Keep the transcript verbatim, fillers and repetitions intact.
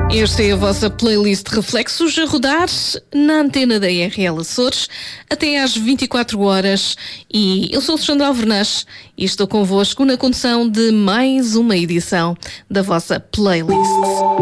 Esta é a vossa playlist de reflexos a rodar na antena da R L Açores até às vinte e quatro horas. E eu sou Alexandra Alvernaz e estou convosco na condução de mais uma edição da vossa playlist.